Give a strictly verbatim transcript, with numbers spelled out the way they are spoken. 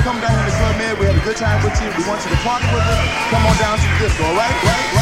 come down here to Club Med. We had a good time with you. We want you to party with us. Come on down to the disco, all right? Right? Right?